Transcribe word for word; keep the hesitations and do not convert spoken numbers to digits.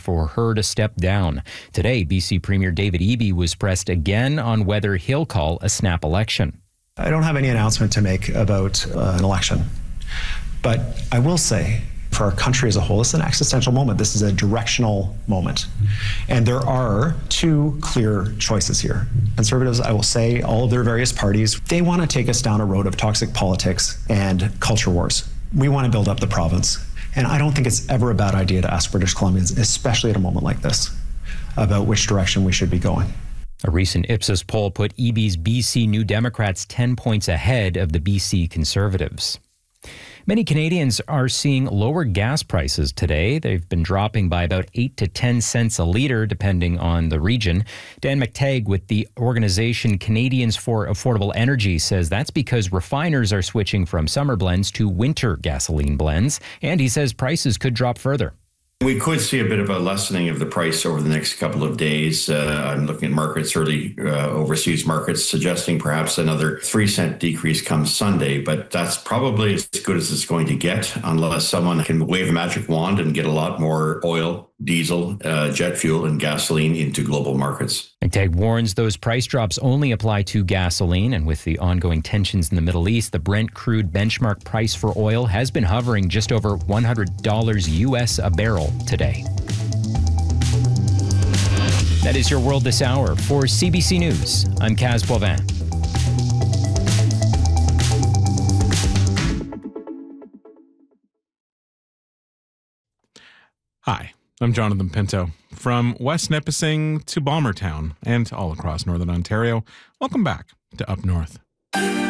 for her to step down. Today, B C Premier David Eby was pressed again on whether he'll call a snap election. I don't have any announcement to make about uh, an election, but I will say, for our country as a whole, it's an existential moment. This is a directional moment. And there are two clear choices here. Conservatives, I will say, all of their various parties, they want to take us down a road of toxic politics and culture wars. We want to build up the province. And I don't think it's ever a bad idea to ask British Columbians, especially at a moment like this, about which direction we should be going. A recent Ipsos poll put Eby's B C New Democrats ten points ahead of the B C Conservatives. Many Canadians are seeing lower gas prices today. They've been dropping by about eight to ten cents a litre, depending on the region. Dan McTagg with the organization Canadians for Affordable Energy says that's because refiners are switching from summer blends to winter gasoline blends, and he says prices could drop further. We could see a bit of a lessening of the price over the next couple of days. Uh, I'm looking at markets, early uh, overseas markets, suggesting perhaps another three cent decrease comes Sunday. But that's probably as good as it's going to get unless someone can wave a magic wand and get a lot more oil, diesel, uh, jet fuel and gasoline into global markets. McTagg warns those price drops only apply to gasoline, and with the ongoing tensions in the Middle East, the Brent crude benchmark price for oil has been hovering just over one hundred dollars U S a barrel today. That is your world this hour. For C B C News, I'm Kaz Boivin. Hi. I'm Jonathan Pinto. From West Nipissing to Bombertown and all across Northern Ontario, welcome back to Up North.